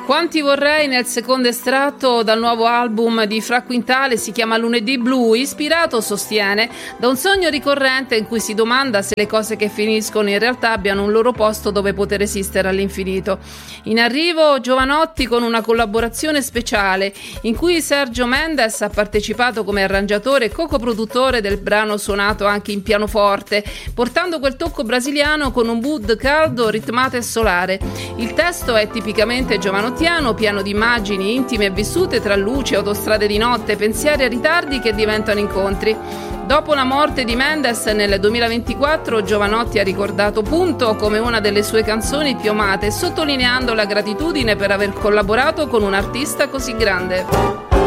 Quanti vorrei nel secondo estratto dal nuovo album di Fra Quintale, si chiama Lunedì Blu, ispirato, sostiene, da un sogno ricorrente in cui si domanda se le cose che finiscono in realtà abbiano un loro posto dove poter esistere all'infinito. In arrivo Jovanotti con una collaborazione speciale in cui Sergio Mendes ha partecipato come arrangiatore e co-produttore del brano, suonato anche in pianoforte, portando quel tocco brasiliano con un mood caldo, ritmato e solare. Il testo è tipicamente giovanottiano, pieno di immagini intime e vissute tra luci, autostrade di notte, pensieri e ritardi che diventano incontri. Dopo la morte di Mendes nel 2024, Jovanotti ha ricordato Punto come una delle sue canzoni più amate, sottolineando la gratitudine per aver collaborato con un artista così grande.